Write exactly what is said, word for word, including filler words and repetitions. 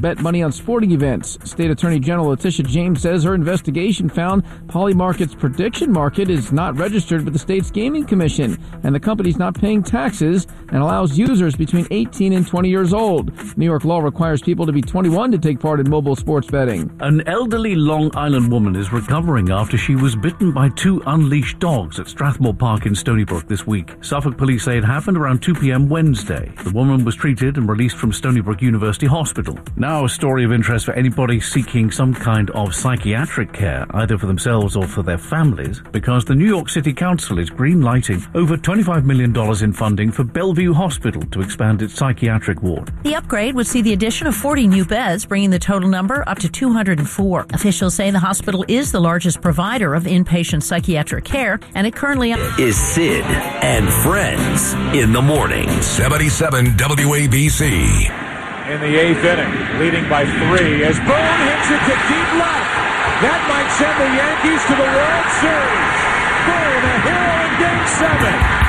bet money on sporting events. State Attorney General Letitia James says her investigation found Polymarket's prediction market is not registered with the state's gaming commission, and the company's not paying taxes and allows users between eighteen and twenty years old. New York law requires people to be twenty-one to take part in mobile sports betting. An elderly Long Island woman is recovering after she was bitten by two unleashed dogs at Strathmore Park in Stony Brook this week. Suffolk police say it happened around two p.m. Wednesday. The woman was treated and released from Stony Brook University Hospital. Now a story of interest for anybody seeking some kind of psychiatric care, either for themselves or for their families, because the New York City Council is green-lighting over twenty-five million dollars in funding for Bellevue Hospital to expand its psychiatric ward. The upgrade would see the addition of forty new beds, bringing the total number up to two hundred four. Officials say the hospital is the largest provider of inpatient psychiatric care, and it currently is Sid and Friends in the morning. seventy-seven W A B C. In the eighth inning, leading by three as Boone hits it to deep left. That might send the Yankees to the World Series. Boone, a hero in Game seven.